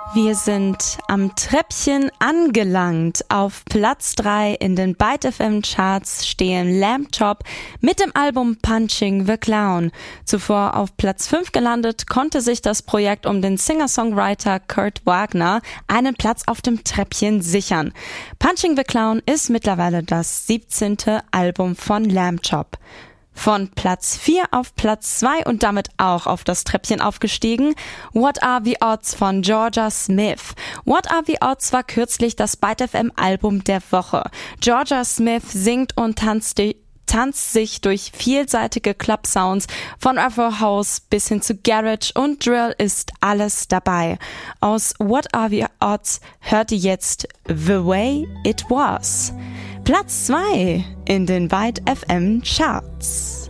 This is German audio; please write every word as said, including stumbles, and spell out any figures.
Wir sind am Treppchen angelangt. Auf Platz drei in den Byte F M Charts stehen Lamb Chop mit dem Album Punching the Clown. Zuvor auf Platz fünf gelandet, konnte sich das Projekt um den Singer-Songwriter Kurt Wagner einen Platz auf dem Treppchen sichern. Punching the Clown ist mittlerweile das siebzehnte Album von Lamb Chop. Von Platz vier auf Platz zwei und damit auch auf das Treppchen aufgestiegen, What Are the Odds von Jorja Smith. What Are the Odds war kürzlich das Byte F M Album der Woche. Jorja Smith singt und tanzt die tanzt sich durch vielseitige Club-Sounds von Afro House bis hin zu Garage und Drill ist alles dabei. Aus What Are the Odds hört ihr jetzt The Way It Was. Platz zwei in den Byte F M Charts.